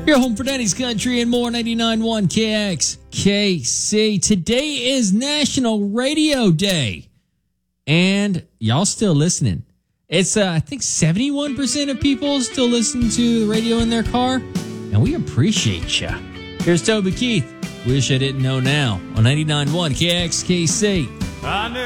Your home for Danny's Country and more, 99.1 KXKC. Today is National Radio Day. And y'all still listening. It's, I think, 71% of people still listen to the radio in their car. And we appreciate ya. Here's Toby Keith. Wish I Didn't Know Now on 99.1 KXKC.